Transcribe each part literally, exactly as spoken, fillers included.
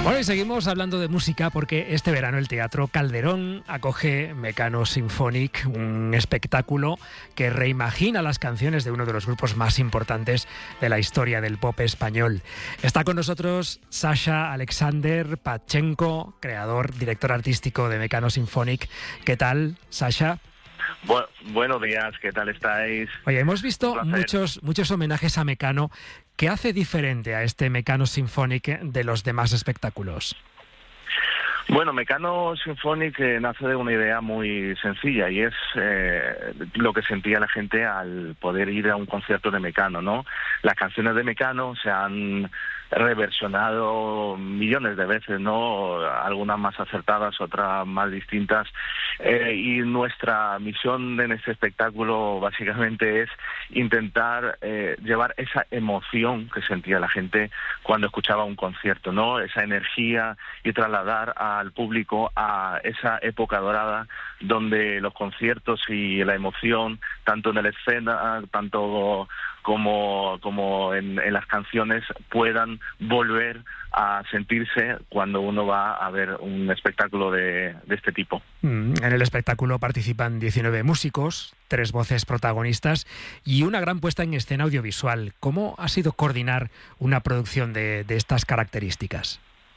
Bueno, y seguimos hablando de música porque este verano el Teatro Calderón acoge Mecano Symphonic, un espectáculo que reimagina las canciones de uno de los grupos más importantes de la historia del pop español. Está con nosotros Sasha Alexander Pachenko, creador, director artístico de Mecano Symphonic. ¿Qué tal, Sasha? Bu- buenos días, ¿qué tal estáis? Oye, hemos visto muchos, muchos homenajes a Mecano. ¿Qué hace diferente a este Mecano Symphonic de los demás espectáculos? Bueno, Mecano Symphonic eh, nace de una idea muy sencilla y es eh, lo que sentía la gente al poder ir a un concierto de Mecano, ¿no? Las canciones de Mecano se han reversionado millones de veces, ¿no? Algunas más acertadas, otras más distintas. Eh, y nuestra misión en este espectáculo básicamente es intentar eh, llevar esa emoción que sentía la gente cuando escuchaba un concierto, ¿no? Esa energía y trasladar al público a esa época dorada donde los conciertos y la emoción, tanto en la escena, tanto como como en, en las canciones, puedan volver a sentirse cuando uno va a ver un espectáculo de, de este tipo. En el espectáculo participan diecinueve músicos, tres voces protagonistas y una gran puesta en escena audiovisual. ¿Cómo ha sido coordinar una producción de, de estas características?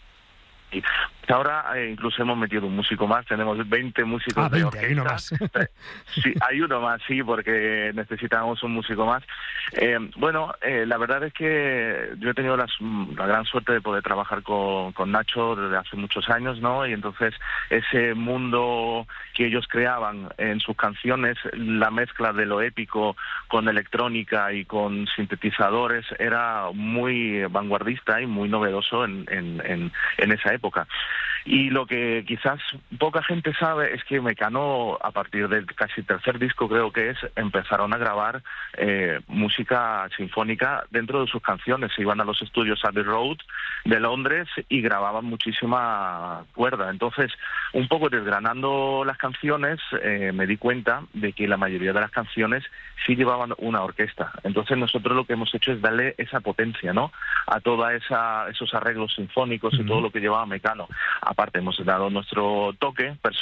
Ahora eh, incluso hemos metido un músico más, tenemos veinte músicos ah, de veinte, orquesta. Hay uno más. Sí, hay uno más, sí, porque necesitamos un músico más. Eh, bueno, eh, la verdad es que yo he tenido la, la gran suerte de poder trabajar con, con Nacho desde hace muchos años, ¿no? Y entonces ese mundo que ellos creaban en sus canciones, la mezcla de lo épico con electrónica y con sintetizadores, era muy vanguardista y muy novedoso en, en, en, en esa época. Y lo que quizás poca gente sabe es que Mecano, a partir del casi tercer disco creo que es, empezaron a grabar eh, música sinfónica dentro de sus canciones. Se iban a los estudios Abbey Road de Londres y grababan muchísima cuerda. Entonces, un poco desgranando las canciones, eh, me di cuenta de que la mayoría de las canciones sí llevaban una orquesta. Entonces nosotros lo que hemos hecho es darle esa potencia, ¿no?, a toda esa esos arreglos sinfónicos y todo lo que llevaba Mecano. Aparte hemos dado nuestro toque personal